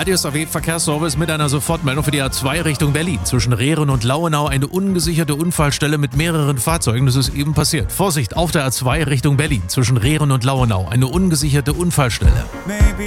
Radius AW Verkehrsservice mit einer Sofortmeldung für die A2 Richtung Berlin. Zwischen Rehren und Lauenau eine ungesicherte Unfallstelle mit mehreren Fahrzeugen. Das ist eben passiert. Vorsicht, auf der A2 Richtung Berlin. Zwischen Rehren und Lauenau eine ungesicherte Unfallstelle.